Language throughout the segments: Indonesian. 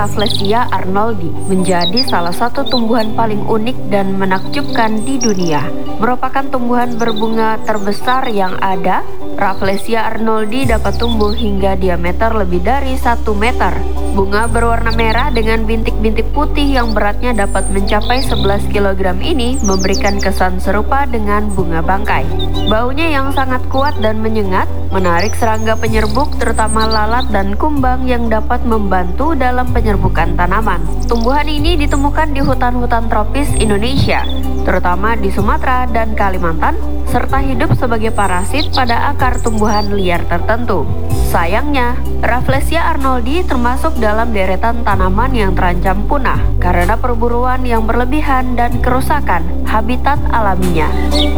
Rafflesia arnoldi menjadi salah satu tumbuhan paling unik dan menakjubkan di dunia. Merupakan tumbuhan berbunga terbesar yang ada, Rafflesia arnoldi dapat tumbuh hingga diameter lebih dari 1 meter. Bunga berwarna merah dengan bintik-bintik putih yang beratnya dapat mencapai 11 kg ini memberikan kesan serupa dengan bunga bangkai. Baunya yang sangat kuat dan menyengat menarik serangga penyerbuk terutama lalat dan kumbang yang dapat membantu dalam penyerbukan tanaman. Tumbuhan ini ditemukan di hutan-hutan tropis Indonesia, terutama di Sumatera dan Kalimantan, serta hidup sebagai parasit pada akar tumbuhan liar tertentu. Sayangnya, Rafflesia arnoldi termasuk dalam deretan tanaman yang terancam punah karena perburuan yang berlebihan dan kerusakan habitat alaminya.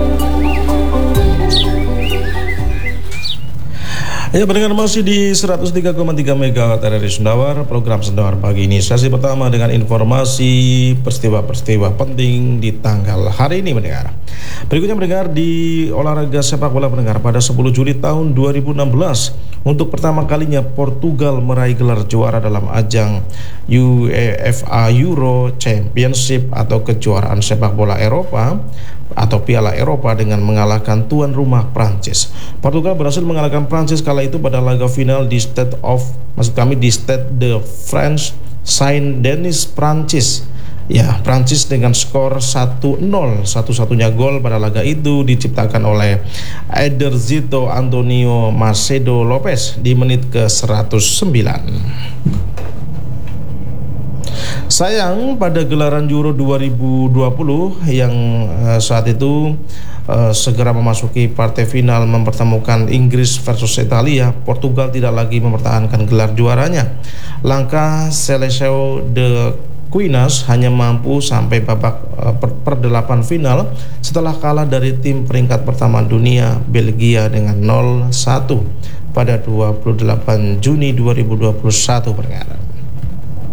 Ya, pendengar masih di 103,3 MHz RRI Sendawar, program Sendawar pagi ini. Sesi pertama dengan informasi peristiwa-peristiwa penting di tanggal hari ini, mendengar. Berikutnya mendengar di olahraga sepak bola, mendengar pada 10 Juli tahun 2016 untuk pertama kalinya Portugal meraih gelar juara dalam ajang UEFA Euro Championship atau kejuaraan sepak bola Eropa atau Piala Eropa dengan mengalahkan tuan rumah Prancis. Portugal berhasil mengalahkan Prancis kala itu pada laga final di Stade de France Saint-Denis, Prancis. Ya, Prancis dengan skor 1-0. Satu-satunya gol pada laga itu diciptakan oleh Ederzito Antonio Macedo Lopez di menit ke-109. Sayang pada gelaran Euro 2020 yang saat itu segera memasuki partai final mempertemukan Inggris versus Italia, Portugal tidak lagi mempertahankan gelar juaranya. Langkah Seleção de Quinas hanya mampu sampai babak per-8 final setelah kalah dari tim peringkat pertama dunia Belgia dengan 0-1 pada 28 Juni 2021 berkara.